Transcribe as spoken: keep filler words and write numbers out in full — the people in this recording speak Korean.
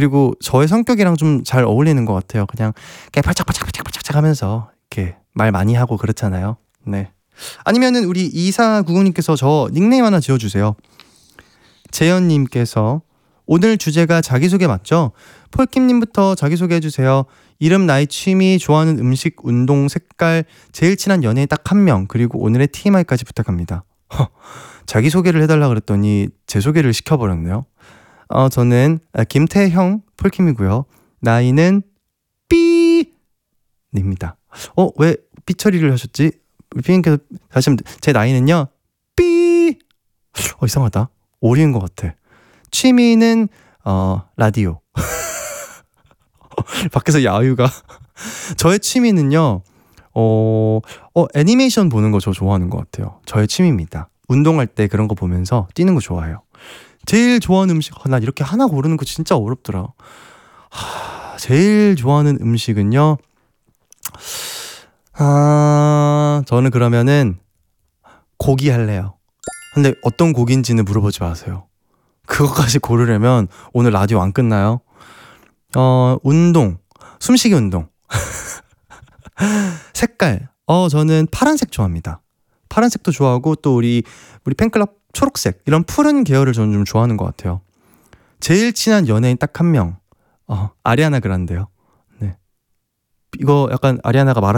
그리고 저의 성격이랑 좀 잘 어울리는 것 같아요. 그냥 팔짝팔짝팔짝팔짝 하면서 이렇게 말 많이 하고 그렇잖아요. 네. 아니면은 우리 이사구구님께서 저 닉네임 하나 지어주세요. 재현님께서 오늘 주제가 자기소개 맞죠? 폴킴님부터 자기소개해주세요. 이름, 나이, 취미, 좋아하는 음식, 운동, 색깔, 제일 친한 연예인 딱 한 명, 그리고 오늘의 티엠아이까지 부탁합니다. 허, 자기소개를 해달라 그랬더니 제 소개를 시켜버렸네요. 어, 저는 김태형 폴킴이고요. 나이는 삐입니다. 어, 왜 삐 처리를 하셨지? 피님께서 다시 한번 제 나이는요 삐. 어, 이상하다. 오리인 것 같아. 취미는 어 라디오. 밖에서 야유가. 저의 취미는요 어, 어 애니메이션 보는 거 저 좋아하는 것 같아요. 저의 취미입니다. 운동할 때 그런 거 보면서 뛰는 거 좋아해요. 제일 좋아하는 음식, 아, 나 이렇게 하나 고르는 거 진짜 어렵더라. 하, 제일 좋아하는 음식은요 아, 저는 그러면은 고기 할래요. 근데 어떤 고기인지는 물어보지 마세요. 그거까지 고르려면 오늘 라디오 안 끝나요. 어, 운동, 숨쉬기 운동. 색깔, 어, 저는 파란색 좋아합니다. 파란색도 좋아하고 또 우리 우리 팬클럽 초록색, 이런 푸른 계열을 저는 좀 좋아하는 것 같아요. 제일 친한 연예인 딱 한 명, 어, 아리아나 그란데요. 네, 이거 약간 아리아나가 말하